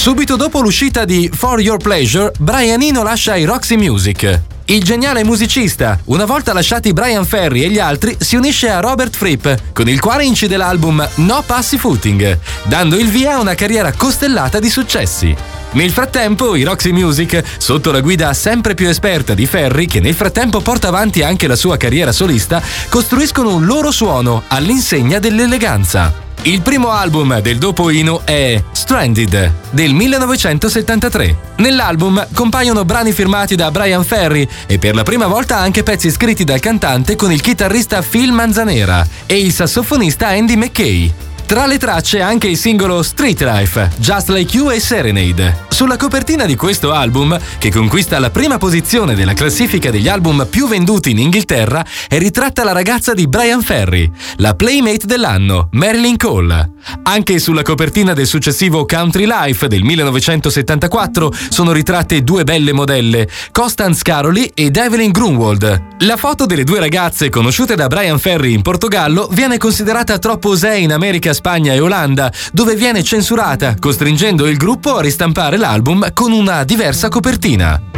Subito dopo l'uscita di For Your Pleasure, Brian Eno lascia i Roxy Music. Il geniale musicista, una volta lasciati Bryan Ferry e gli altri, si unisce a Robert Fripp, con il quale incide l'album No Pussyfooting, dando il via a una carriera costellata di successi. Nel frattempo, i Roxy Music, sotto la guida sempre più esperta di Ferry, che nel frattempo porta avanti anche la sua carriera solista, costruiscono un loro suono all'insegna dell'eleganza. Il primo album del dopo Eno è Stranded del 1973. Nell'album compaiono brani firmati da Bryan Ferry e per la prima volta anche pezzi scritti dal cantante con il chitarrista Phil Manzanera e il sassofonista Andy McKay. Tra le tracce anche il singolo Street Life, Just Like You e Serenade. Sulla copertina di questo album, che conquista la prima posizione della classifica degli album più venduti in Inghilterra, è ritratta la ragazza di Bryan Ferry, la Playmate dell'anno, Marilyn Cole. Anche sulla copertina del successivo Country Life del 1974 sono ritratte due belle modelle, Constance Caroli ed Evelyn Grunwald. La foto delle due ragazze conosciute da Bryan Ferry in Portogallo viene considerata troppo osè in America, Spagna e Olanda, dove viene censurata, costringendo il gruppo a ristampare l'album con una diversa copertina.